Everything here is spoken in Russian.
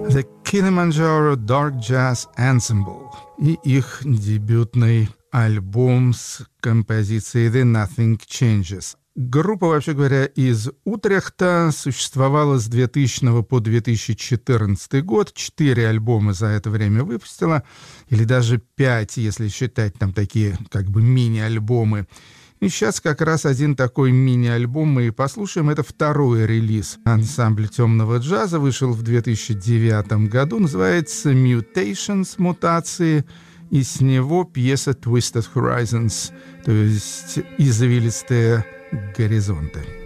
The Kilimanjaro Dark Jazz Ensemble и их дебютный альбом с композицией The Nothing Changes. Группа, вообще говоря, из Утрехта существовала с 2000 по 2014 год. 4 альбома за это время выпустила, или даже 5, если считать там такие как бы мини-альбомы. И сейчас как раз один такой мини-альбом мы и послушаем. Это второй релиз ансамбля темного джаза. Вышел в 2009 году. Называется «Mutations», «Мутации». И с него пьеса «Twisted Horizons», то есть «Извилистые горизонты».